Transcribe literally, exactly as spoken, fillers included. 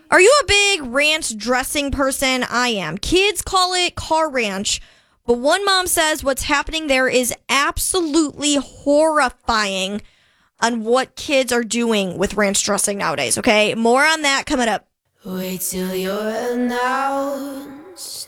Are you a big ranch dressing person? I am. Kids call it car ranch, but one mom says what's happening there is absolutely horrifying on what kids are doing with ranch dressing nowadays, okay? More on that coming up. Wait till you're announced